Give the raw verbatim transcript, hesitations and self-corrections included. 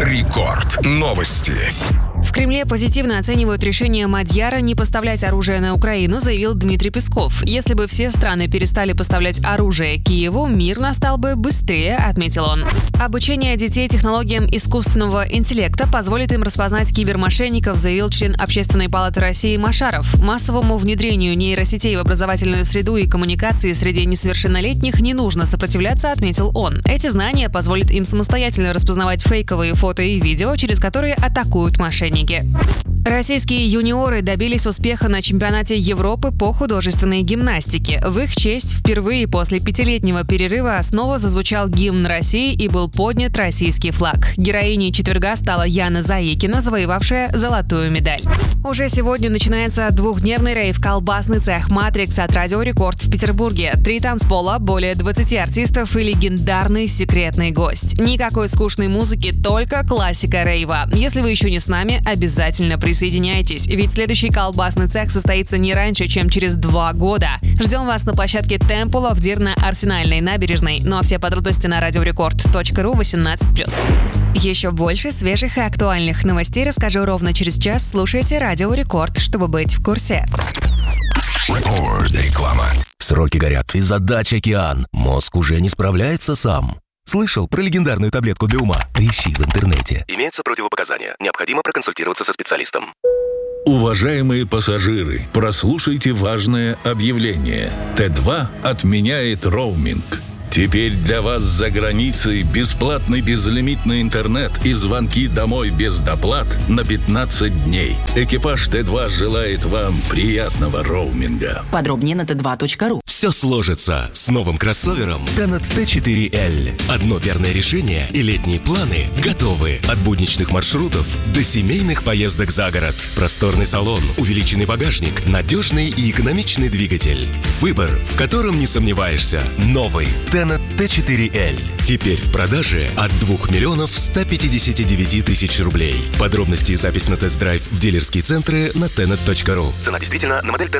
Рекорд. Новости. В Кремле позитивно оценивают решение Мадьяра не поставлять оружие на Украину, заявил Дмитрий Песков. Если бы все страны перестали поставлять оружие Киеву, мир настал бы быстрее, отметил он. Обучение детей технологиям искусственного интеллекта позволит им распознать кибермошенников, заявил член Общественной палаты России Машаров. Массовому внедрению нейросетей в образовательную среду и коммуникации среди несовершеннолетних не нужно сопротивляться, отметил он. Эти знания позволят им самостоятельно распознавать фейковые фото и видео, через которые атакуют мошенники. Российские юниоры добились успеха на чемпионате Европы по художественной гимнастике. В их честь впервые после пятилетнего перерыва снова зазвучал гимн России и был поднят российский флаг. Героиней четверга стала Яна Заикина, завоевавшая золотую медаль. Уже сегодня начинается двухдневный рейв «Колбасный цех Матрикс» от Радио Рекорд в Петербурге. Три танцпола, более двадцати артистов и легендарный секретный гость. Никакой скучной музыки, только классика рейва. Если вы еще не с нами, обязательно присоединяйтесь, ведь следующий колбасный цех состоится не раньше, чем через два года. Ждем вас на площадке Темпула в Дир на Арсенальной набережной. Ну а все подробности на радиорекорд точка ру восемнадцать плюс. Еще больше свежих и актуальных новостей расскажу ровно через час. Слушайте Радио Рекорд, чтобы быть в курсе. Рекорд. Реклама. Сроки горят, и задач океан. Мозг уже не справляется сам. Слышал про легендарную таблетку для ума? Поищи в интернете. Имеются противопоказания. Необходимо проконсультироваться со специалистом. Уважаемые пассажиры, прослушайте важное объявление. Тэ два отменяет роуминг. Теперь для вас за границей бесплатный безлимитный интернет и звонки домой без доплат на пятнадцать дней. Экипаж Тэ два желает вам приятного роуминга. Подробнее на тэ два точка ру. Все сложится с новым кроссовером Tenet тэ четыре эл. Одно верное решение, и летние планы готовы. От будничных маршрутов до семейных поездок за город. Просторный салон, увеличенный багажник, надежный и экономичный двигатель. Выбор, в котором не сомневаешься. Новый Tenet тэ четыре эл. Теперь в продаже от двух миллионов ста пятидесяти девяти тысяч рублей. Подробности и запись на тест-драйв в дилерские центры на tenet точка ру. Цена действительно на модель Tenet